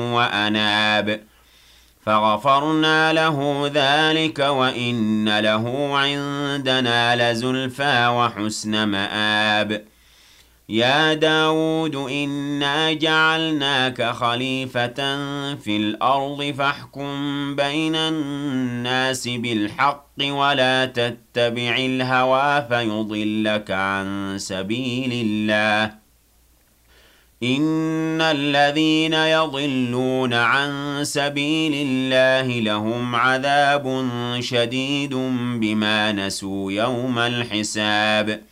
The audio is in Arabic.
وأناب فغفرنا له ذلك وإن له عندنا لزلفى وحسن مآب يا داود إنا جعلناك خليفة في الأرض فاحكم بين الناس بالحق ولا تتبع الهوى فيضلك عن سبيل الله إن الذين يضلون عن سبيل الله لهم عذاب شديد بما نسوا يوم الحساب